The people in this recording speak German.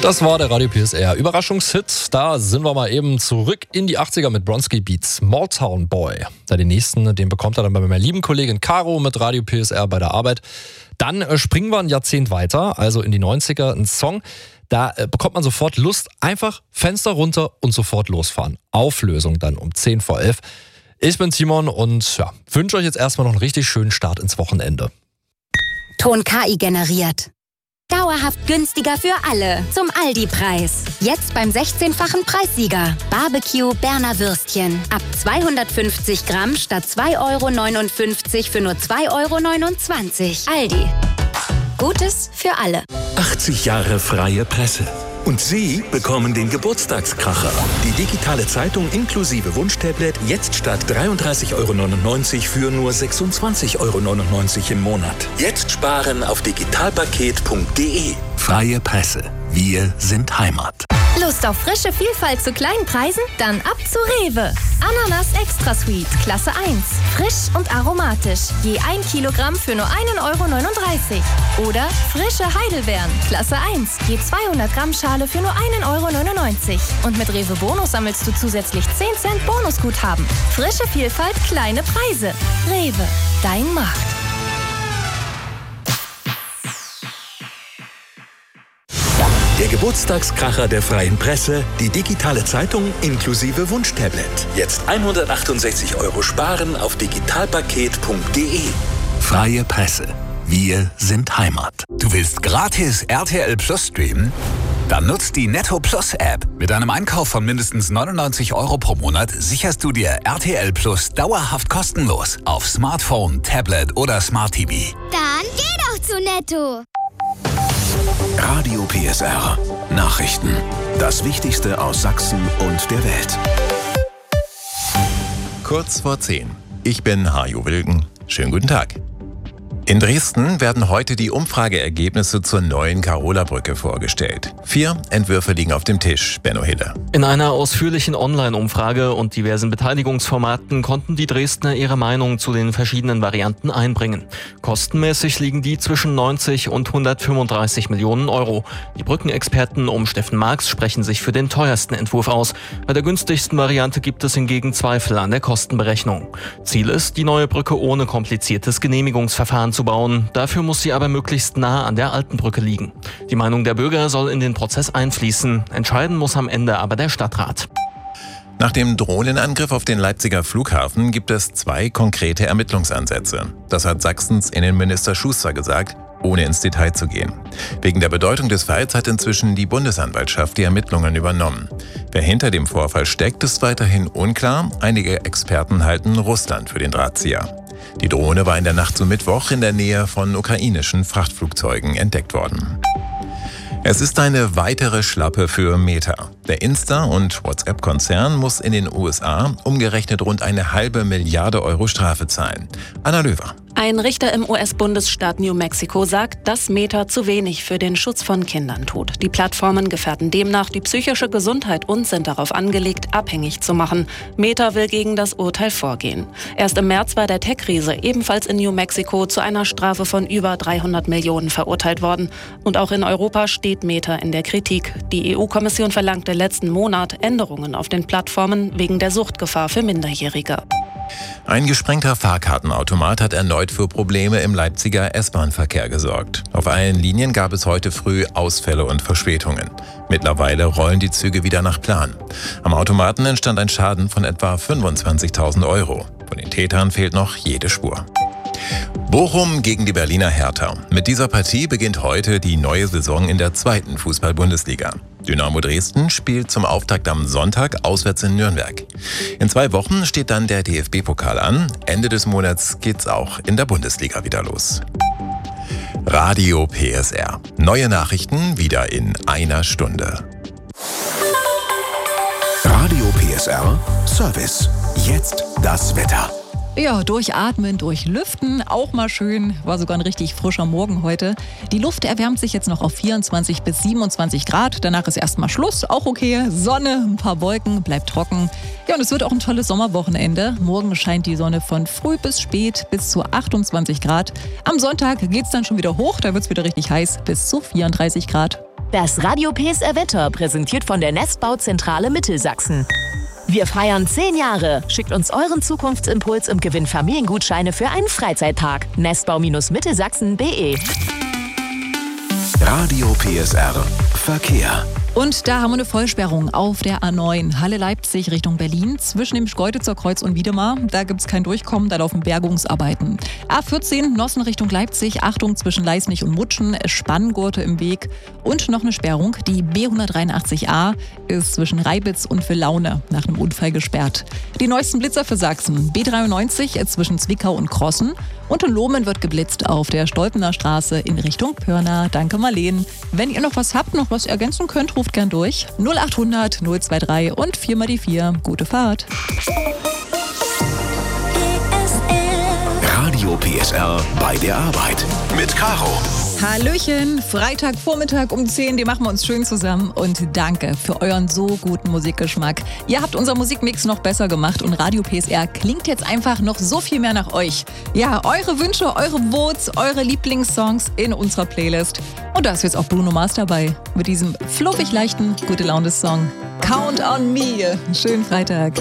Das war der Radio PSR Überraschungshit. Da sind wir mal eben zurück in die 80er mit Bronski Beats Small Town Boy. Den nächsten, den bekommt er dann bei meiner lieben Kollegin Caro mit Radio PSR bei der Arbeit. Dann springen wir ein Jahrzehnt weiter, also in die 90er, ein Song. Da bekommt man sofort Lust, einfach Fenster runter und sofort losfahren. Auflösung dann um 10 vor 11. Ich bin Timon und wünsche euch jetzt erstmal noch einen richtig schönen Start ins Wochenende. Ton KI generiert. Dauerhaft günstiger für alle. Zum Aldi-Preis. Jetzt beim 16-fachen Preissieger. Barbecue Berner Würstchen. Ab 250 Gramm statt 2,59 € für nur 2,29 €. Aldi. Gutes für alle. 80 Jahre freie Presse. Und Sie bekommen den Geburtstagskracher. Die digitale Zeitung inklusive Wunschtablet jetzt statt 33,99 € für nur 26,99 € im Monat. Jetzt sparen auf digitalpaket.de. Freie Presse. Wir sind Heimat. Lust auf frische Vielfalt zu kleinen Preisen? Dann ab zu Rewe. Ananas Extra Sweet, Klasse 1. Frisch und aromatisch. Je 1 Kilogramm für nur 1,39 €. Oder frische Heidelbeeren, Klasse 1. Je 200 Gramm Schale für nur 1,99 €. Und mit Rewe Bonus sammelst du zusätzlich 10 Cent Bonusguthaben. Frische Vielfalt, kleine Preise. Rewe, dein Markt. Der Geburtstagskracher der freien Presse, die digitale Zeitung inklusive Wunschtablet. Jetzt 168 € sparen auf digitalpaket.de. Freie Presse. Wir sind Heimat. Du willst gratis RTL Plus streamen? Dann nutzt die Netto Plus App. Mit einem Einkauf von mindestens 99 € pro Monat sicherst du dir RTL Plus dauerhaft kostenlos auf Smartphone, Tablet oder Smart TV. Dann geh doch zu Netto. Radio PSR. Nachrichten. Das Wichtigste aus Sachsen und der Welt. Kurz vor 10. Ich bin Hajo Wilken. Schönen guten Tag. In Dresden werden heute die Umfrageergebnisse zur neuen Karola-Brücke vorgestellt. 4 Entwürfe liegen auf dem Tisch. Benno Hille. In einer ausführlichen Online-Umfrage und diversen Beteiligungsformaten konnten die Dresdner ihre Meinung zu den verschiedenen Varianten einbringen. Kostenmäßig liegen die zwischen 90 und 135 Millionen €. Die Brückenexperten um Steffen Marx sprechen sich für den teuersten Entwurf aus. Bei der günstigsten Variante gibt es hingegen Zweifel an der Kostenberechnung. Ziel ist, die neue Brücke ohne kompliziertes Genehmigungsverfahren zu bauen. Dafür muss sie aber möglichst nah an der alten Brücke liegen. Die Meinung der Bürger soll in den Prozess einfließen. Entscheiden muss am Ende aber der Stadtrat. Nach dem Drohnenangriff auf den Leipziger Flughafen gibt es 2 konkrete Ermittlungsansätze. Das hat Sachsens Innenminister Schuster gesagt, ohne ins Detail zu gehen. Wegen der Bedeutung des Falls hat inzwischen die Bundesanwaltschaft die Ermittlungen übernommen. Wer hinter dem Vorfall steckt, ist weiterhin unklar. Einige Experten halten Russland für den Drahtzieher. Die Drohne war in der Nacht zu Mittwoch in der Nähe von ukrainischen Frachtflugzeugen entdeckt worden. Es ist eine weitere Schlappe für Meta. Der Insta- und WhatsApp-Konzern muss in den USA umgerechnet rund 1,5 Milliarde € Strafe zahlen. Anna Löwer. Ein Richter im US-Bundesstaat New Mexico sagt, dass Meta zu wenig für den Schutz von Kindern tut. Die Plattformen gefährden demnach die psychische Gesundheit und sind darauf angelegt, abhängig zu machen. Meta will gegen das Urteil vorgehen. Erst im März war der Tech-Riese ebenfalls in New Mexico zu einer Strafe von über 300 Millionen verurteilt worden. Und auch in Europa steht Meta in der Kritik. Die EU-Kommission verlangte letzten Monat Änderungen auf den Plattformen wegen der Suchtgefahr für Minderjährige. Ein gesprengter Fahrkartenautomat hat erneut für Probleme im Leipziger S-Bahn-Verkehr gesorgt. Auf allen Linien gab es heute früh Ausfälle und Verspätungen. Mittlerweile rollen die Züge wieder nach Plan. Am Automaten entstand ein Schaden von etwa 25.000 €. Von den Tätern fehlt noch jede Spur. Bochum gegen die Berliner Hertha. Mit dieser Partie beginnt heute die neue Saison in der 2. Fußball-Bundesliga. Dynamo Dresden spielt zum Auftakt am Sonntag auswärts in Nürnberg. In 2 Wochen steht dann der DFB-Pokal an. Ende des Monats geht's auch in der Bundesliga wieder los. Radio PSR. Neue Nachrichten wieder in einer Stunde. Radio PSR Service. Jetzt das Wetter. Ja, durchatmen, durchlüften, auch mal schön. War sogar ein richtig frischer Morgen heute. Die Luft erwärmt sich jetzt noch auf 24 bis 27 Grad. Danach ist erstmal Schluss, auch okay. Sonne, ein paar Wolken, bleibt trocken. Ja, und es wird auch ein tolles Sommerwochenende. Morgen scheint die Sonne von früh bis spät bis zu 28 Grad. Am Sonntag geht's dann schon wieder hoch, da wird's wieder richtig heiß, bis zu 34 Grad. Das Radio PSR Wetter präsentiert von der Nestbauzentrale Mittelsachsen. Wir feiern 10 Jahre. Schickt uns euren Zukunftsimpuls und gewinnt Familiengutscheine für einen Freizeittag. Nestbau-mittelsachsen.de. Radio PSR Verkehr. Und da haben wir eine Vollsperrung auf der A9 Halle-Leipzig Richtung Berlin. Zwischen dem Schkeuditzer Kreuz und Wiedemar, da gibt es kein Durchkommen, da laufen Bergungsarbeiten. A14 Nossen Richtung Leipzig, Achtung zwischen Leisnig und Mutschen, Spanngurte im Weg. Und noch eine Sperrung, die B183a ist zwischen Reibitz und Villaune nach einem Unfall gesperrt. Die neuesten Blitzer für Sachsen, B93 zwischen Zwickau und Krossen. Und in Lohmen wird geblitzt auf der Stolpener Straße in Richtung Pirna. Danke Marleen. Wenn ihr noch was habt, noch was ergänzen könnt, ruft gern durch. 0800 023 und 4 mal die 4. Gute Fahrt. Radio PSR bei der Arbeit mit Caro. Hallöchen, Freitagvormittag um 10, die machen wir uns schön zusammen und danke für euren so guten Musikgeschmack. Ihr habt unser Musikmix noch besser gemacht und Radio PSR klingt jetzt einfach noch so viel mehr nach euch. Ja, eure Wünsche, eure Votes, eure Lieblingssongs in unserer Playlist. Und da ist jetzt auch Bruno Mars dabei mit diesem fluffig leichten, gute Laune-Song Count on Me. Schönen Freitag.